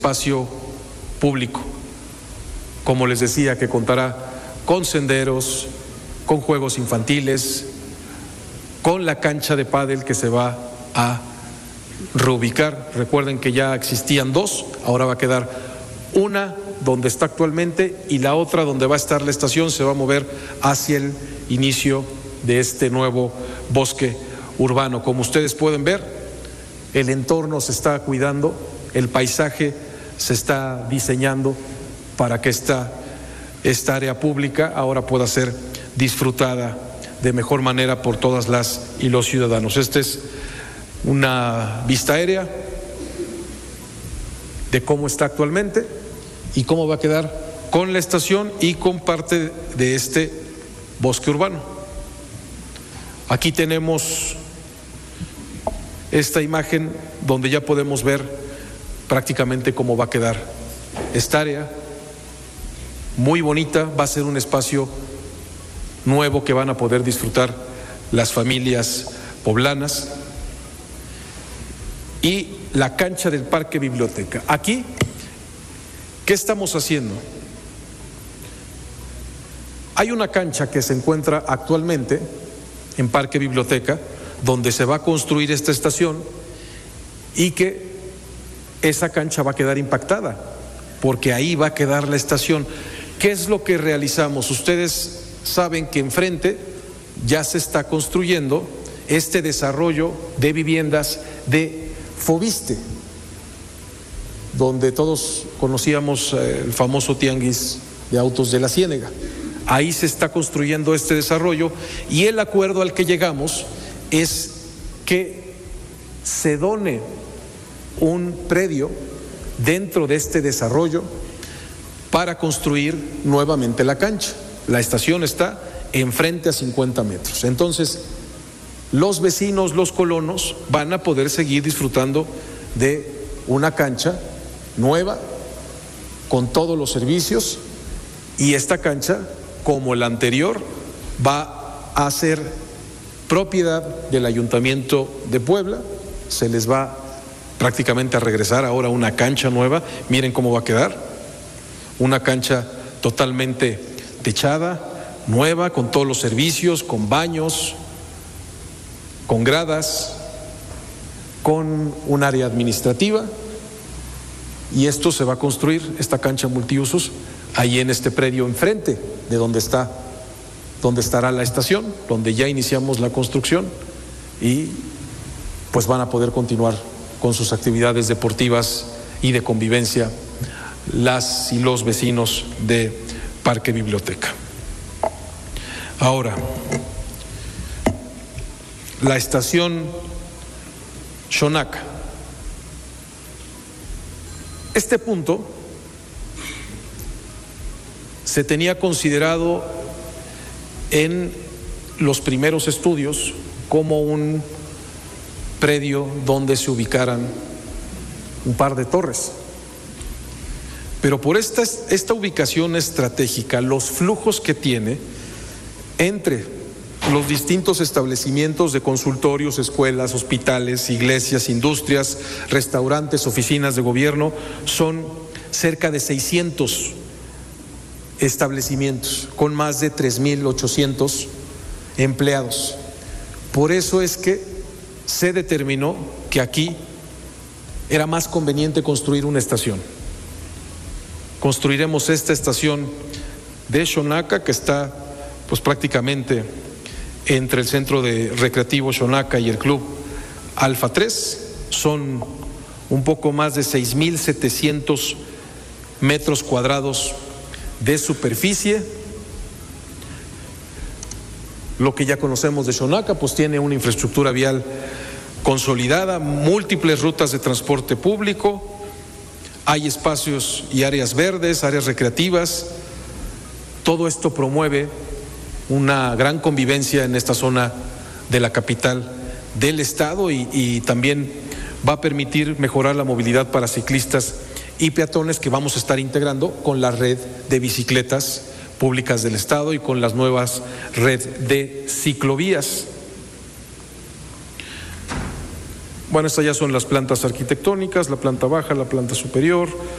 espacio público, como les decía, que contará con senderos, con juegos infantiles, con la cancha de pádel que se va a reubicar. Recuerden que ya existían dos, ahora va a quedar una donde está actualmente y la otra donde va a estar la estación se va a mover hacia el inicio de este nuevo bosque urbano. Como ustedes pueden ver, el entorno se está cuidando, el paisaje se está diseñando para que esta área pública ahora pueda ser disfrutada de mejor manera por todas las y los ciudadanos. Esta es una vista aérea de cómo está actualmente y cómo va a quedar con la estación y con parte de este bosque urbano. Aquí tenemos esta imagen donde ya podemos ver prácticamente cómo va a quedar esta área. Muy bonita, va a ser un espacio nuevo que van a poder disfrutar las familias poblanas. Y la cancha del Parque Biblioteca. Aquí, ¿qué estamos haciendo? Hay una cancha que se encuentra actualmente en Parque Biblioteca, donde se va a construir esta estación y que esa cancha va a quedar impactada, porque ahí va a quedar la estación. ¿Qué es lo que realizamos? Ustedes saben que enfrente ya se está construyendo este desarrollo de viviendas de Foviste, donde todos conocíamos el famoso tianguis de autos de la Ciénega. Ahí se está construyendo este desarrollo y el acuerdo al que llegamos es que se done un predio dentro de este desarrollo para construir nuevamente la cancha. La estación está enfrente a 50 metros. Entonces, los vecinos, los colonos, van a poder seguir disfrutando de una cancha nueva, con todos los servicios, y esta cancha, como la anterior, va a ser propiedad del Ayuntamiento de Puebla. Se les va prácticamente a regresar ahora una cancha nueva. Miren cómo va a quedar, una cancha totalmente techada, nueva, con todos los servicios, con baños, con gradas, con un área administrativa, y esto se va a construir, esta cancha multiusos, ahí en este predio enfrente de donde estará la estación, donde ya iniciamos la construcción, y pues van a poder continuar con sus actividades deportivas y de convivencia las y los vecinos de Parque Biblioteca. Ahora, la estación Xonaca. Este punto se tenía considerado en los primeros estudios como un predio donde se ubicaran un par de torres. Pero por esta ubicación estratégica, los flujos que tiene entre los distintos establecimientos de consultorios, escuelas, hospitales, iglesias, industrias, restaurantes, oficinas de gobierno, son cerca de 600 establecimientos con más de 3.800 empleados. Por eso es que se determinó que aquí era más conveniente construir una estación. Construiremos esta estación de Xonaca, que está pues prácticamente entre el centro de recreativo Xonaca y el club Alfa 3. Son un poco más de 6.700 metros cuadrados de superficie. Lo que ya conocemos de Xonaca, pues tiene una infraestructura vial consolidada, múltiples rutas de transporte público, hay espacios y áreas verdes, áreas recreativas. Todo esto promueve una gran convivencia en esta zona de la capital del estado y también va a permitir mejorar la movilidad para ciclistas y peatones, que vamos a estar integrando con la red de bicicletas públicas del estado y con las nuevas red de ciclovías. Bueno, estas ya son las plantas arquitectónicas, la planta baja, la planta superior,